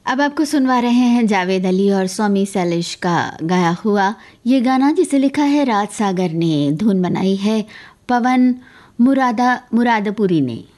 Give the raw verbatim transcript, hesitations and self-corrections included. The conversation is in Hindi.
अब आपको सुनवा रहे हैं जावेद अली और सोमी सैलिश का गाया हुआ ये गाना, जिसे लिखा है राज सागर ने, धुन बनाई है पवन मुरादा मुरादपुरी ने।